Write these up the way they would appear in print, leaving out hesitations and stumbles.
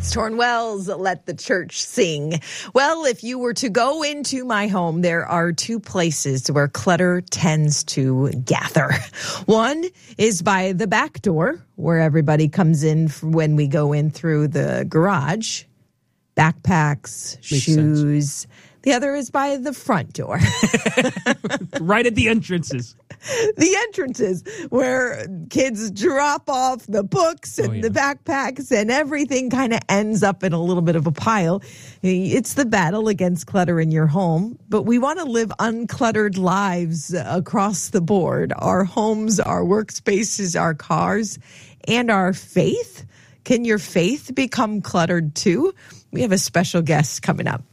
Torn Wells, Let the Church Sing. Well, if you were to go into my home, there are two places where clutter tends to gather. One is by the back door, where everybody comes in when we go in through the garage. Backpacks, shoes. The other is by the front door. Right at the entrances. The entrances where kids drop off the books and the backpacks and everything kind of ends up in a little bit of a pile. It's the battle against clutter in your home, but we want to live uncluttered lives across the board. Our homes, our workspaces, our cars, and our faith. Can your faith become cluttered too? We have a special guest coming up.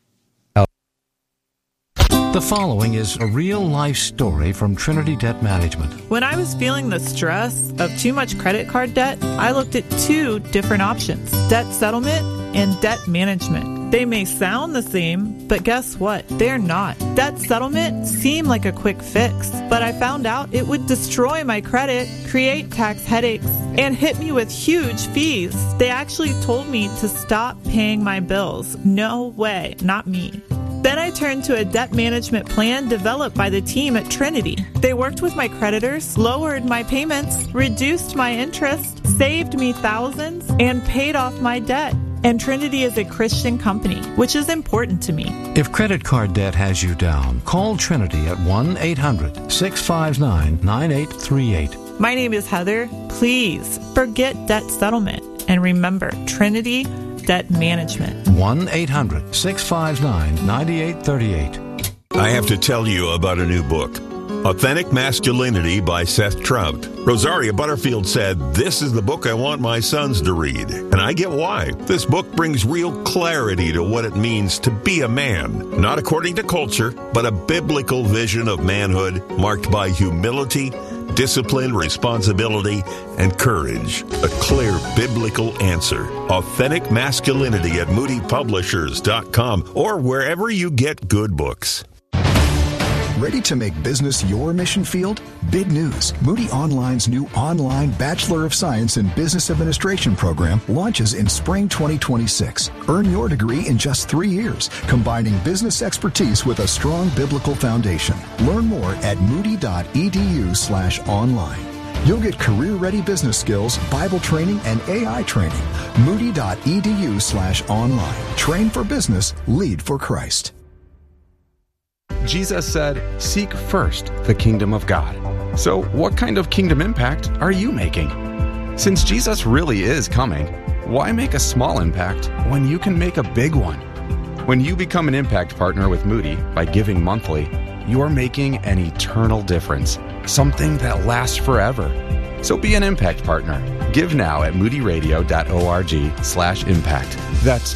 The following is a real-life story from Trinity Debt Management. When I was feeling the stress of too much credit card debt, I looked at two different options: debt settlement and debt management. They may sound the same, but guess what? They're not. Debt settlement seemed like a quick fix, but I found out it would destroy my credit, create tax headaches, and hit me with huge fees. They actually told me to stop paying my bills. No way, not me. Then I turned to a debt management plan developed by the team at Trinity. They worked with my creditors, lowered my payments, reduced my interest, saved me thousands, and paid off my debt. And Trinity is a Christian company, which is important to me. If credit card debt has you down, call Trinity at 1-800-659-9838. My name is Heather. Please forget debt settlement and remember Trinity Debt Management. 1-800-659-9838. I have to tell you about a new book, Authentic Masculinity by Seth Trout. Rosaria Butterfield said, "This is the book I want my sons to read." And I get why. This book brings real clarity to what it means to be a man. Not according to culture, but a biblical vision of manhood marked by humility, discipline, responsibility, and courage. A clear biblical answer. Authentic Masculinity at moodypublishers.com or wherever you get good books. Ready to make business your mission field? Big news. Moody Online's new online Bachelor of Science in Business Administration program launches in spring 2026. Earn your degree in just 3 years, combining business expertise with a strong biblical foundation. Learn more at moody.edu/online. You'll get career-ready business skills, Bible training, and AI training. Moody.edu/online. Train for business, lead for Christ. Jesus said, "Seek first the kingdom of God." So what kind of kingdom impact are you making? Since Jesus really is coming, why make a small impact when you can make a big one? When you become an impact partner with Moody by giving monthly, you're making an eternal difference, something that lasts forever. So be an impact partner. Give now at moodyradio.org/impact. That's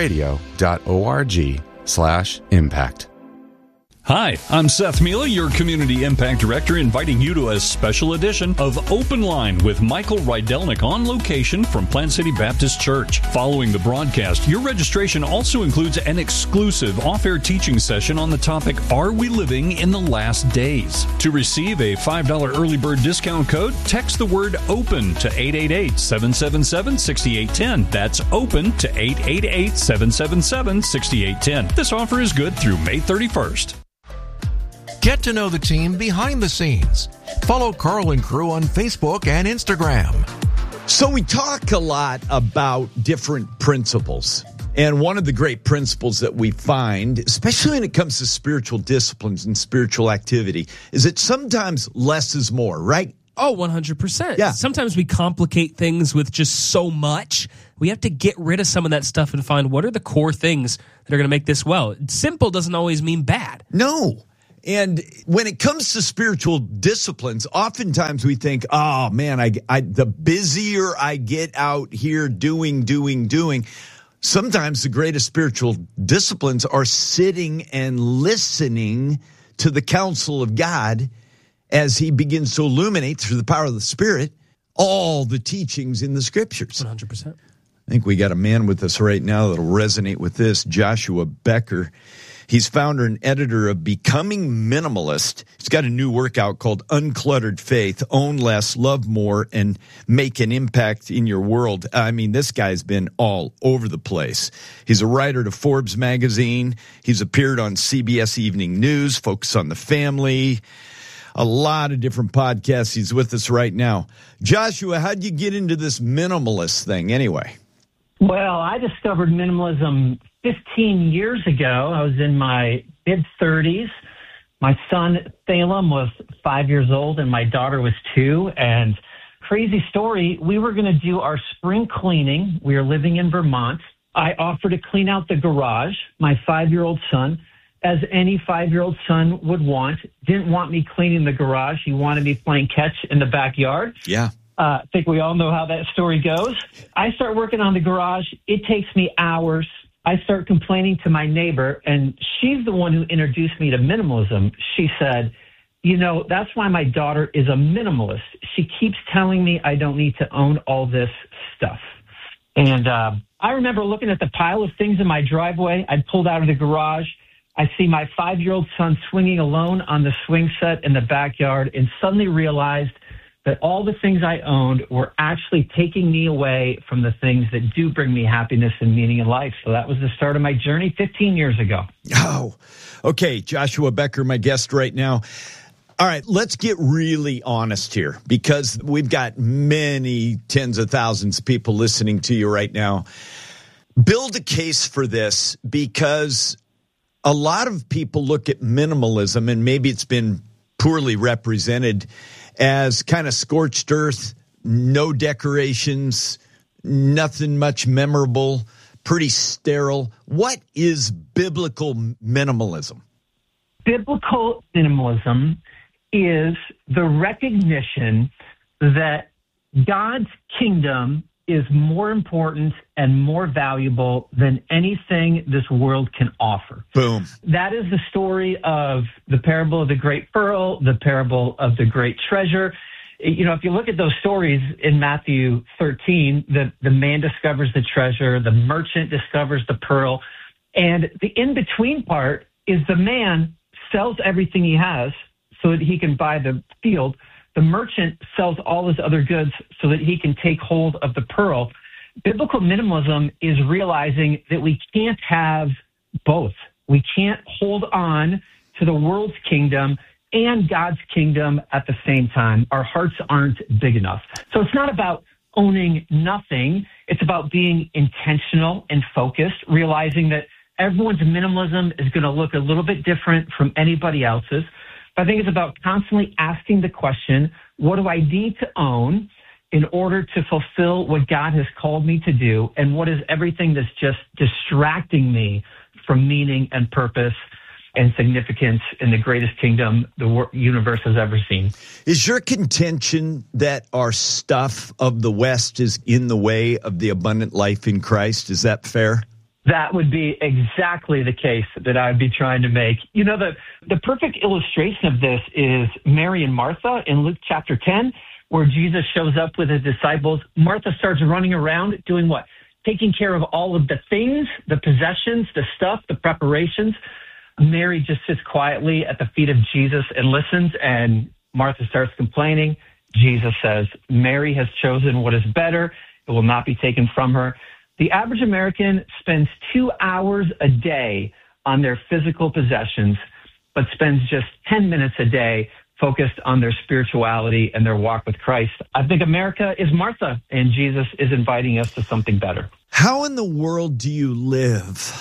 moodyradio.org/impact. Hi, I'm Seth Mila, your Community Impact Director, inviting you to a special edition of Open Line with Michael Rydelnik on location from Plant City Baptist Church. Following the broadcast, your registration also includes an exclusive off-air teaching session on the topic, Are We Living in the Last Days? To receive a $5 early bird discount code, text the word OPEN to 888-777-6810. That's OPEN to 888-777-6810. This offer is good through May 31st. Get to know the team behind the scenes. Follow Carl and crew on Facebook and Instagram. So we talk a lot about different principles. And one of the great principles that we find, especially when it comes to spiritual disciplines and spiritual activity, is that sometimes less is more, right? Oh, 100%. Yeah. Sometimes we complicate things with just so much. We have to get rid of some of that stuff and find what are the core things that are going to make this well. Simple doesn't always mean bad. No. And when it comes to spiritual disciplines, oftentimes we think, oh, man, the busier I get out here doing. Sometimes the greatest spiritual disciplines are sitting and listening to the counsel of God as he begins to illuminate through the power of the Spirit all the teachings in the Scriptures. 100%. I think we got a man with us right now that'll resonate with this, Joshua Becker. He's founder and editor of Becoming Minimalist. He's got a new workout called Uncluttered Faith, Own Less, Love More, and Make an Impact in Your World. I mean, this guy's been all over the place. He's a writer to Forbes magazine. He's appeared on CBS Evening News, Focus on the Family, a lot of different podcasts. He's with us right now. Joshua, how'd you get into this minimalist thing anyway? Well, I discovered minimalism 15 years ago. I was in my mid-30s. My son, Salem, was 5 years old, and my daughter was 2. And crazy story, we were going to do our spring cleaning. We were living in Vermont. I offered to clean out the garage. My 5-year-old son, as any 5-year-old son would want, didn't want me cleaning the garage. He wanted me playing catch in the backyard. Yeah. I think we all know how that story goes. I start working on the garage. It takes me hours. I start complaining to my neighbor, and she's the one who introduced me to minimalism. She said, you know, that's why my daughter is a minimalist. She keeps telling me I don't need to own all this stuff. And I remember looking at the pile of things in my driveway. I pulled out of the garage. I see my 5-year-old son swinging alone on the swing set in the backyard, and suddenly realized that all the things I owned were actually taking me away from the things that do bring me happiness and meaning in life. So that was the start of my journey 15 years ago. Oh, okay. Joshua Becker, my guest right now. All right, let's get really honest here, because we've got many tens of thousands of people listening to you right now. Build a case for this, because a lot of people look at minimalism, and maybe it's been poorly represented, as kind of scorched earth, no decorations, nothing much memorable, pretty sterile. What is biblical minimalism? Biblical minimalism is the recognition that God's kingdom is more important and more valuable than anything this world can offer. Boom. That is the story of the parable of the great pearl, the parable of the great treasure. You know, if you look at those stories in Matthew 13, the man discovers the treasure, the merchant discovers the pearl, and the in-between part is the man sells everything he has so that he can buy the field. The merchant sells all his other goods so that he can take hold of the pearl. Biblical minimalism is realizing that we can't have both. We can't hold on to the world's kingdom and God's kingdom at the same time. Our hearts aren't big enough. So it's not about owning nothing. It's about being intentional and focused, realizing that everyone's minimalism is going to look a little bit different from anybody else's. I think it's about constantly asking the question, what do I need to own in order to fulfill what God has called me to do? And what is everything that's just distracting me from meaning and purpose and significance in the greatest kingdom the universe has ever seen? Is your contention that our stuff of the West is in the way of the abundant life in Christ? Is that fair? That would be exactly the case that I'd be trying to make. You know, the perfect illustration of this is Mary and Martha in Luke chapter 10, where Jesus shows up with his disciples. Martha starts running around doing what? Taking care of all of the things, the possessions, the stuff, the preparations. Mary just sits quietly at the feet of Jesus and listens, and Martha starts complaining. Jesus says, Mary has chosen what is better. It will not be taken from her. The average American spends 2 hours a day on their physical possessions, but spends just 10 minutes a day focused on their spirituality and their walk with Christ. I think America is Martha, and Jesus is inviting us to something better. How in the world do you live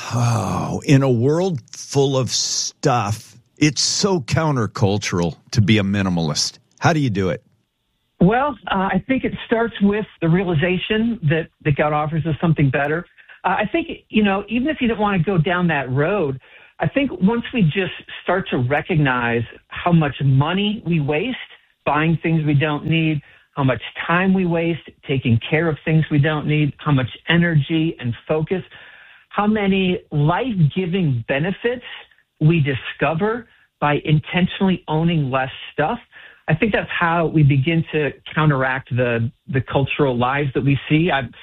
in a world full of stuff? It's so countercultural to be a minimalist. How do you do it? Well, I think it starts with the realization that God offers us something better. I think, you know, even if you don't want to go down that road, I think once we just start to recognize how much money we waste buying things we don't need, how much time we waste taking care of things we don't need, how much energy and focus, how many life-giving benefits we discover by intentionally owning less stuff. I think that's how we begin to counteract the cultural lies that we see.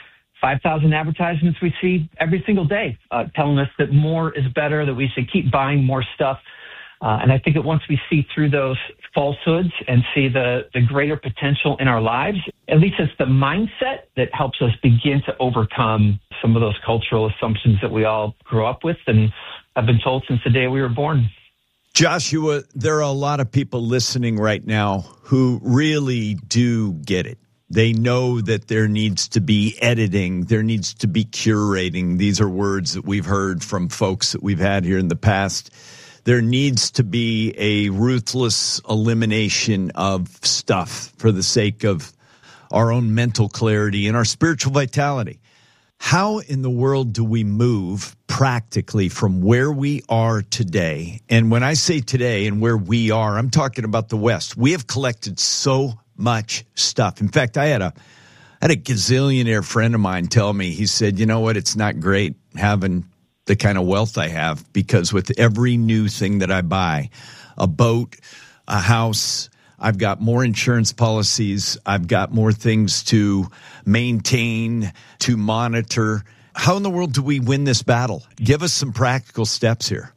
5,000 advertisements we see every single day telling us that more is better, that we should keep buying more stuff. And I think that once we see through those falsehoods and see the greater potential in our lives, at least it's the mindset that helps us begin to overcome some of those cultural assumptions that we all grew up with and have been told since the day we were born. Joshua, there are a lot of people listening right now who really do get it. They know that there needs to be editing. There needs to be curating. These are words that we've heard from folks that we've had here in the past. There needs to be a ruthless elimination of stuff for the sake of our own mental clarity and our spiritual vitality. How in the world do we move practically from where we are today? And when I say today and where we are, I'm talking about the West. We have collected so much stuff. In fact, I had a gazillionaire friend of mine tell me, he said, you know what, it's not great having the kind of wealth I have, because with every new thing that I buy, a boat, a house, I've got more insurance policies, I've got more things to maintain, to monitor. How in the world do we win this battle? Give us some practical steps here.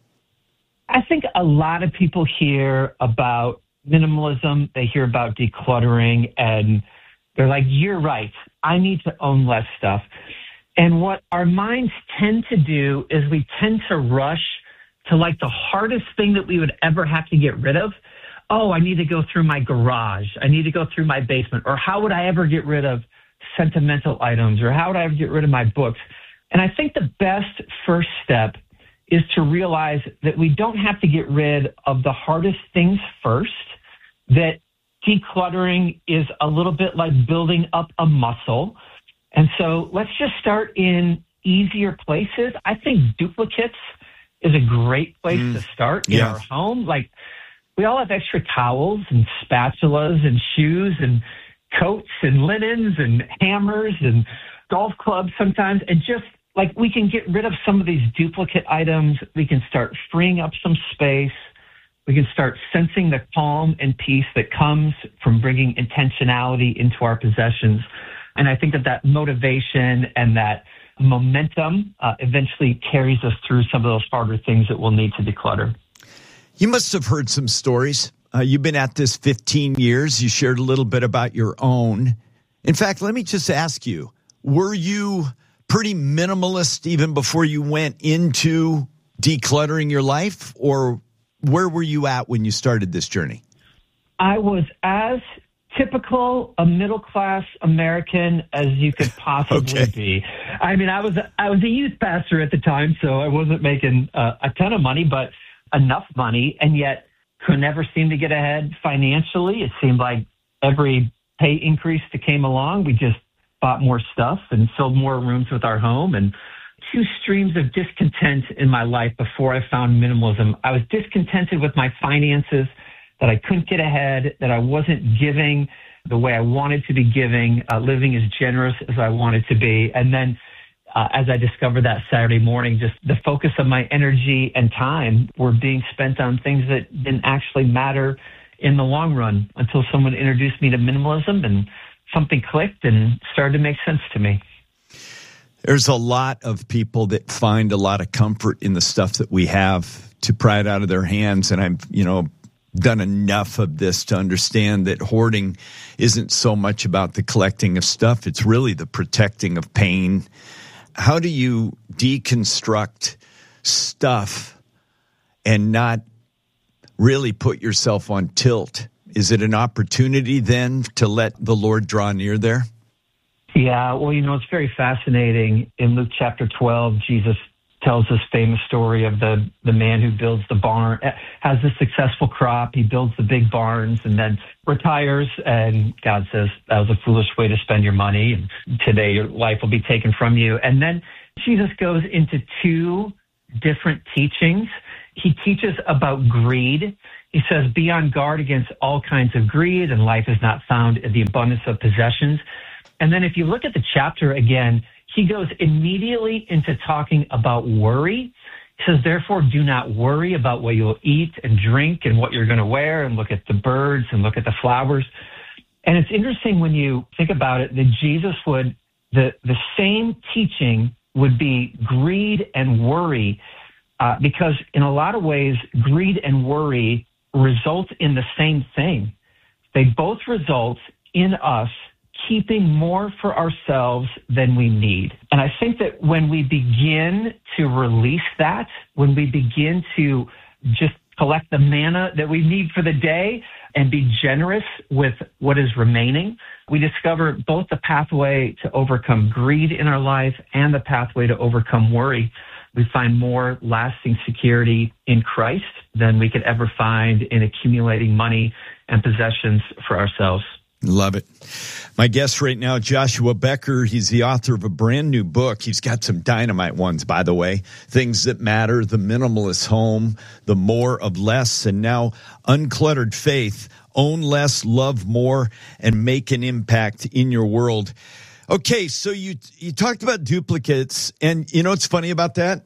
I think a lot of people hear about minimalism, they hear about decluttering, and they're like, you're right, I need to own less stuff. And what our minds tend to do is we tend to rush to like the hardest thing that we would ever have to get rid of. Oh, I need to go through my garage. I need to go through my basement. Or how would I ever get rid of sentimental items? Or how would I ever get rid of my books? And I think the best first step is to realize that we don't have to get rid of the hardest things first, that decluttering is a little bit like building up a muscle. And so let's just start in easier places. I think duplicates is a great place to start in our home. Like, we all have extra towels and spatulas and shoes and coats and linens and hammers and golf clubs sometimes. And just like, we can get rid of some of these duplicate items. We can start freeing up some space. We can start sensing the calm and peace that comes from bringing intentionality into our possessions. And I think that motivation and that momentum eventually carries us through some of those harder things that we'll need to declutter. You must have heard some stories. You've been at this 15 years. You shared a little bit about your own. In fact, let me just ask you, were you pretty minimalist even before you went into decluttering your life? Or where were you at when you started this journey? I was as typical a middle-class American as you could possibly be. I mean, I was a youth pastor at the time, so I wasn't making a ton of money, but enough money, and yet could never seem to get ahead financially. It seemed like every pay increase that came along, we just bought more stuff and filled more rooms with our home. And two streams of discontent in my life before I found minimalism. I was discontented with my finances, that I couldn't get ahead, that I wasn't giving the way I wanted to be giving, living as generous as I wanted to be. And then as I discovered that Saturday morning, just the focus of my energy and time were being spent on things that didn't actually matter in the long run, until someone introduced me to minimalism and something clicked and started to make sense to me. There's a lot of people that find a lot of comfort in the stuff that we have to pry it out of their hands. And I've, done enough of this to understand that hoarding isn't so much about the collecting of stuff. It's really the protecting of pain. How do you deconstruct stuff and not really put yourself on tilt? Is it an opportunity then to let the Lord draw near there? Yeah, well, it's very fascinating. In Luke chapter 12, Jesus tells this famous story of the man who builds the barn, has a successful crop, he builds the big barns, and then retires, and God says, that was a foolish way to spend your money, and today your life will be taken from you. And then Jesus goes into two different teachings. He teaches about greed. He says, be on guard against all kinds of greed, and life is not found in the abundance of possessions. And then if you look at the chapter again, he goes immediately into talking about worry. He says, therefore, do not worry about what you'll eat and drink and what you're going to wear, and look at the birds and look at the flowers. And it's interesting when you think about it that Jesus would the same teaching would be greed and worry, because in a lot of ways, greed and worry result in the same thing. They both result in us keeping more for ourselves than we need. And I think that when we begin to release that, when we begin to just collect the manna that we need for the day and be generous with what is remaining, we discover both the pathway to overcome greed in our life and the pathway to overcome worry. We find more lasting security in Christ than we could ever find in accumulating money and possessions for ourselves. Love it. My guest right now, Joshua Becker. He's the author of a brand new book. He's got some dynamite ones, by the way. Things That Matter, The Minimalist Home, The More of Less, and now Uncluttered Faith, Own Less, Love More, and Make an Impact in Your World. Okay, so you talked about duplicates, and you know what's funny about that?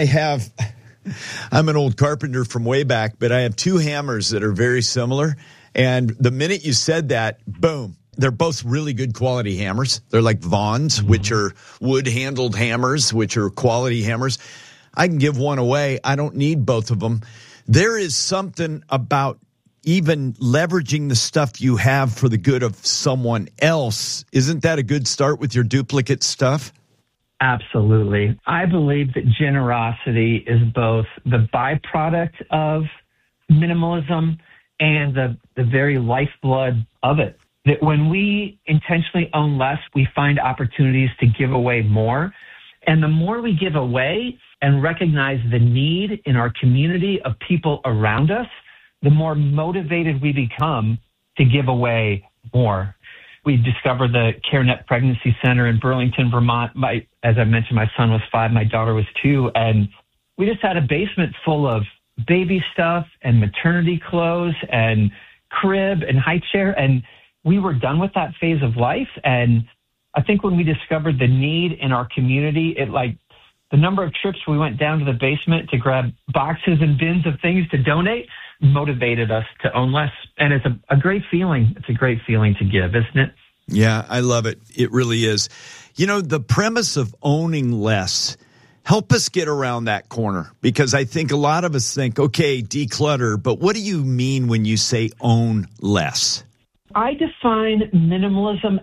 I'm an old carpenter from way back, but I have two hammers that are very similar. And the minute you said that, boom, they're both really good quality hammers. They're like Vaughn's, which are wood-handled hammers, which are quality hammers. I can give one away. I don't need both of them. There is something about even leveraging the stuff you have for the good of someone else. Isn't that a good start with your duplicate stuff? Absolutely. I believe that generosity is both the byproduct of minimalism and the very lifeblood of it. That when we intentionally own less, we find opportunities to give away more. And the more we give away and recognize the need in our community of people around us, the more motivated we become to give away more. We discovered the CareNet Pregnancy Center in Burlington, Vermont. As I mentioned, my son was 5, my daughter was 2, and we just had a basement full of baby stuff and maternity clothes and crib and high chair, and we were done with that phase of life. And I think when we discovered the need in our community, the number of trips we went down to the basement to grab boxes and bins of things to donate motivated us to own less. And it's a great feeling. It's a great feeling to give, isn't it? Yeah, I love it. It really is. You know, the premise of owning less, help us get around that corner, because I think a lot of us think, okay, declutter, but what do you mean when you say own less? I define minimalism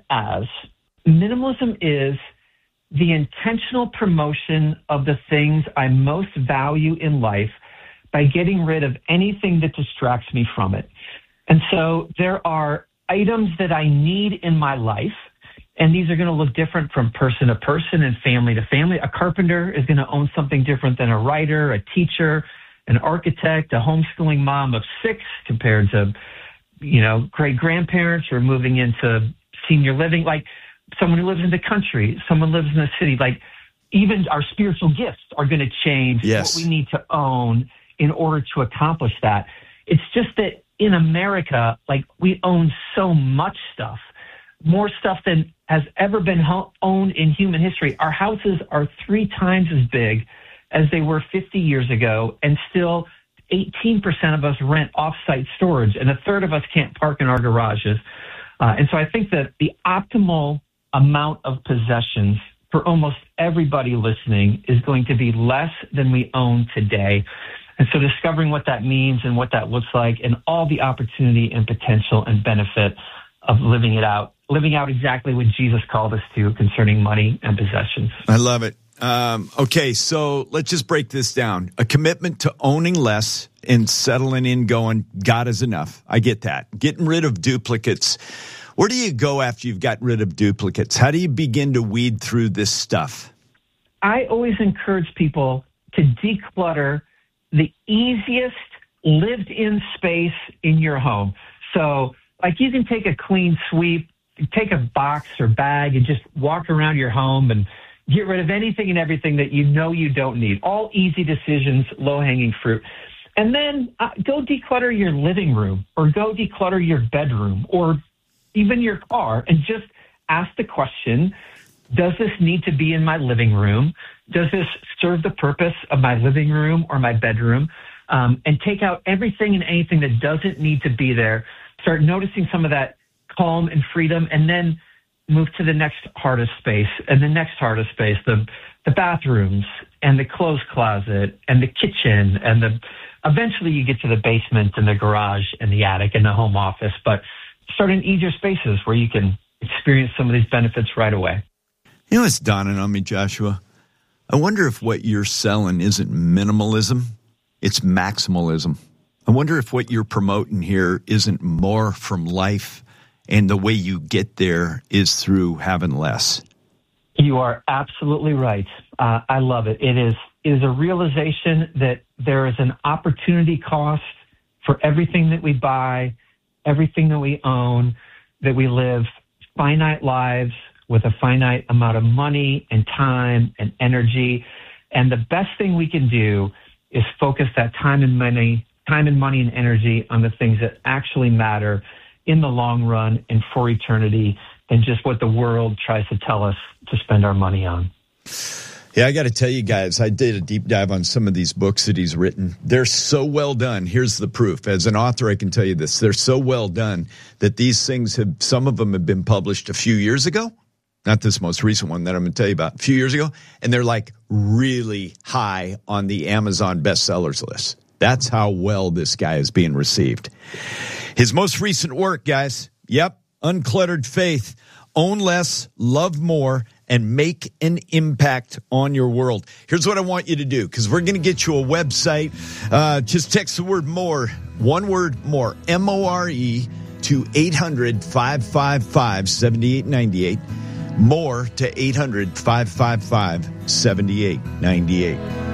is the intentional promotion of the things I most value in life by getting rid of anything that distracts me from it. And so there are items that I need in my life, and these are going to look different from person to person and family to family. A carpenter is going to own something different than a writer, a teacher, an architect, a homeschooling mom of 6 compared to, great-grandparents who are moving into senior living, like someone who lives in the country, someone lives in the city. Like even our spiritual gifts are going to change what we need to own in order to accomplish that. It's just that in America, we own so much stuff, more stuff than has ever been owned in human history. Our houses are 3 times as big as they were 50 years ago, and still 18% of us rent off-site storage, and a third of us can't park in our garages. And so I think that the optimal amount of possessions for almost everybody listening is going to be less than we own today. And so discovering what that means and what that looks like, and all the opportunity and potential and benefit of living out exactly what Jesus called us to concerning money and possessions. I love it. Okay, so let's just break this down. A commitment to owning less and settling in going, God is enough. I get that. Getting rid of duplicates. Where do you go after you've got rid of duplicates? How do you begin to weed through this stuff? I always encourage people to declutter the easiest lived-in space in your home. So, you can take a clean sweep, take a box or bag, and just walk around your home and get rid of anything and everything that you know you don't need. All easy decisions, low-hanging fruit. And then go declutter your living room, or go declutter your bedroom, or even your car, and just ask the question, does this need to be in my living room? Does this serve the purpose of my living room or my bedroom? And take out everything and anything that doesn't need to be there. Start noticing some of that calm and freedom, and then move to the next hardest space and the next hardest space, the bathrooms and the clothes closet and the kitchen and eventually you get to the basement and the garage and the attic and the home office, but start in easier spaces where you can experience some of these benefits right away. You know what's dawning on me, Joshua? I wonder if what you're selling isn't minimalism, it's maximalism. I wonder if what you're promoting here isn't more from life, and the way you get there is through having less. You are absolutely right. I love it. It is a realization that there is an opportunity cost for everything that we buy, everything that we own, that we live finite lives with a finite amount of money and time and energy. And the best thing we can do is focus that time and money and energy on the things that actually matter in the long run and for eternity, and just what the world tries to tell us to spend our money on. Yeah, I got to tell you guys, I did a deep dive on some of these books that he's written. They're so well done. Here's the proof. As an author, I can tell you this. They're so well done that these things some of them have been published a few years ago. Not this most recent one that I'm going to tell you about, a few years ago. And they're like really high on the Amazon bestsellers list. That's how well this guy is being received. His most recent work, guys, Uncluttered Faith. Own less, love more, and make an impact on your world. Here's what I want you to do, because we're going to get you a website. Just text the word more, one word more, M-O-R-E, to 800-555-7898. More to 800-555-7898.